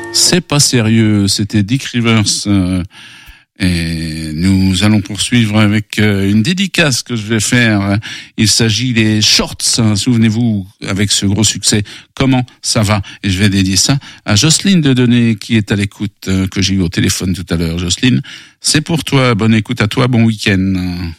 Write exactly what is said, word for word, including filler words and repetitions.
C'est pas sérieux, c'était Dick Rivers. Euh, et nous allons poursuivre avec euh, une dédicace que je vais faire. Il s'agit des Shorts, hein, souvenez-vous, avec ce gros succès. Comment ça va? Et je vais dédier ça à Jocelyne Dedonné, qui est à l'écoute, euh, que j'ai eu au téléphone tout à l'heure. Jocelyne, c'est pour toi. Bonne écoute à toi, bon week-end.